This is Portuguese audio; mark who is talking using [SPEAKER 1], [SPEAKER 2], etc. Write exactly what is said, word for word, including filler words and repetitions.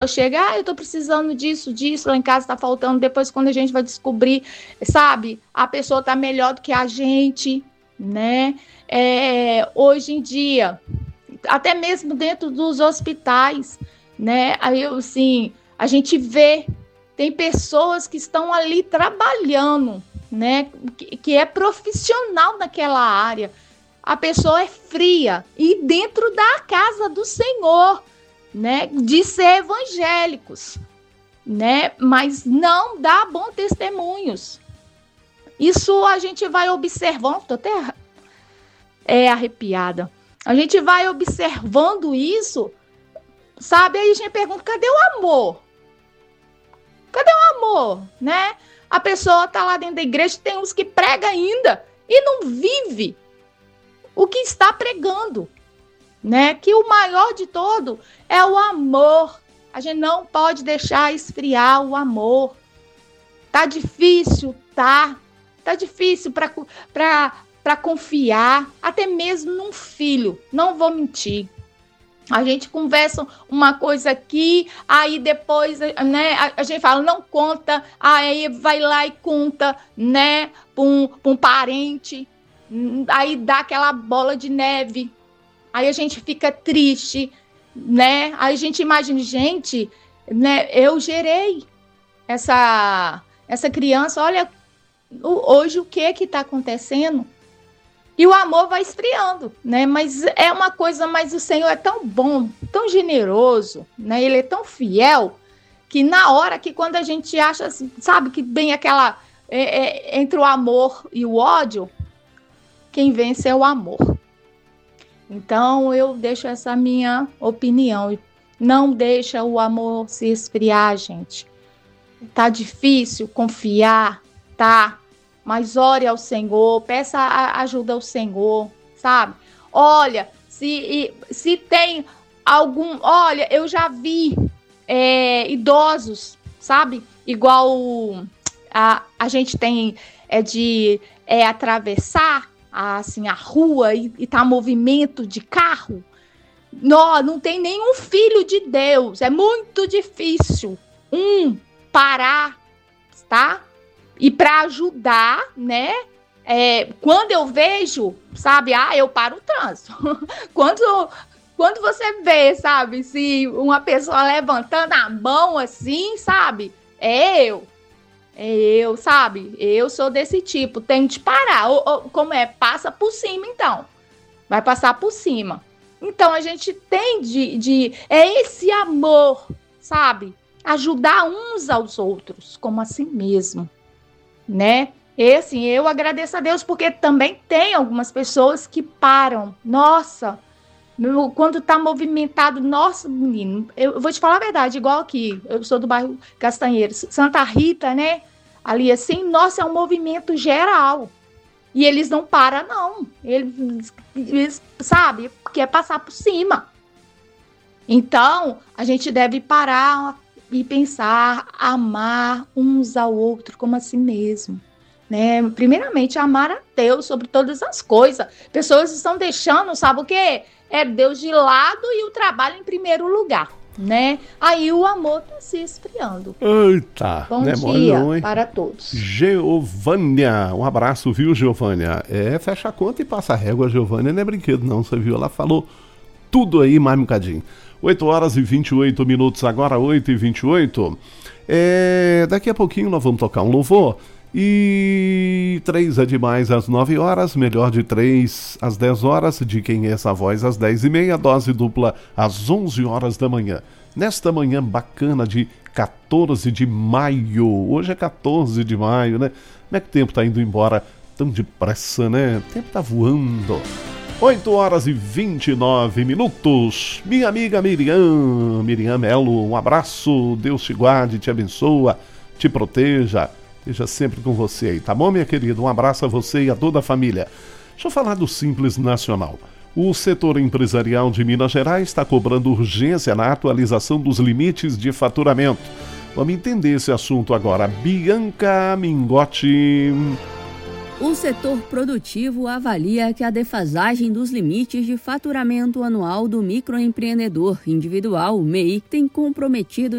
[SPEAKER 1] chega, ah, eu tô precisando disso, disso, lá em casa tá faltando, depois quando a gente vai descobrir, sabe, a pessoa tá melhor do que a gente, né? É, hoje em dia, até mesmo dentro dos hospitais, né? Aí, assim, a gente vê, tem pessoas que estão ali trabalhando, né? Que, que é profissional naquela área. A pessoa é fria e dentro da casa do Senhor, né? De ser evangélicos, né? Mas não dá bons testemunhos. Isso a gente vai observando, tô até é, arrepiada. A gente vai observando isso, sabe? Aí a gente pergunta, cadê o amor? Cadê o amor, né? A pessoa tá lá dentro da igreja, tem uns que pregam ainda e não vive o que está pregando, né? Que o maior de todo é o amor. A gente não pode deixar esfriar o amor. Tá difícil, tá? Tá difícil para para para confiar, até mesmo num filho. Não vou mentir. A gente conversa uma coisa aqui, aí depois, né, a, a gente fala, não conta, aí vai lá e conta, né, para um, um parente, aí dá aquela bola de neve, aí a gente fica triste, né, aí a gente imagina, gente, né, eu gerei essa, essa criança, olha, hoje o que que está acontecendo? E o amor vai esfriando, né? Mas é uma coisa, mas o Senhor é tão bom, tão generoso, né? Ele é tão fiel, que na hora que quando a gente acha, sabe, que vem aquela, é, é, entre o amor e o ódio, quem vence é o amor. Então, eu deixo essa minha opinião. Não deixa o amor se esfriar, gente. Tá difícil confiar, tá? Mas ore ao Senhor, peça a ajuda ao Senhor, sabe? Olha, se, se tem algum... Olha, eu já vi é, idosos, sabe? Igual a, a gente tem é, de é, atravessar assim, a rua e, e tá movimento de carro. Não, não tem nenhum filho de Deus. É muito difícil um parar, tá? E para ajudar, né? É, quando eu vejo, sabe? Ah, eu paro o trânsito. quando, quando você vê, sabe? Se uma pessoa levantando a mão assim, sabe? É eu. É eu, sabe? Eu sou desse tipo. Tenho de parar. Ou, ou, como é? Passa por cima, então. Vai passar por cima. Então, a gente tem de... de é esse amor, sabe? Ajudar uns aos outros, como assim mesmo. Né? E assim, eu agradeço a Deus porque também tem algumas pessoas que param. Nossa, meu, quando tá movimentado, nossa, menino, eu vou te falar a verdade, igual aqui, eu sou do bairro Castanheiros, Santa Rita, né? Ali assim, nossa, é um movimento geral. E eles não param, não. Eles, eles sabe, quer passar por cima. Então, a gente deve parar e pensar, amar uns ao outro como a si mesmo, né? Primeiramente, amar a Deus sobre todas as coisas. Pessoas estão deixando, sabe o quê? É Deus de lado e o trabalho em primeiro lugar, né? Aí o amor tá se esfriando.
[SPEAKER 2] Eita!
[SPEAKER 1] Bom
[SPEAKER 2] né,
[SPEAKER 1] dia
[SPEAKER 2] não,
[SPEAKER 1] para todos.
[SPEAKER 2] Geovânia, um abraço, viu, Geovânia? É, fecha a conta e passa a régua, Geovânia, não é brinquedo não, você viu? Ela falou tudo aí, mais um bocadinho. oito horas e vinte e oito minutos, agora oito e vinte e oito. É, daqui a pouquinho nós vamos tocar um louvor. E três é demais às nove horas, melhor de três às dez horas, de quem é essa voz às dez e meia, dose dupla às onze horas da manhã. Nesta manhã bacana de quatorze de maio, hoje é quatorze de maio, né? Como é que o tempo tá indo embora tão depressa, né? O tempo tá voando. oito horas e vinte e nove minutos. Minha amiga Miriam, Miriam Melo, um abraço, Deus te guarde, te abençoa, te proteja, esteja sempre com você aí, tá bom, minha querida? Um abraço a você e a toda a família. Deixa eu falar do Simples Nacional. O setor empresarial de Minas Gerais está cobrando urgência na atualização dos limites de faturamento. Vamos entender esse assunto agora. Bianca Mingotti.
[SPEAKER 3] O setor produtivo avalia que a defasagem dos limites de faturamento anual do microempreendedor individual, M E I, tem comprometido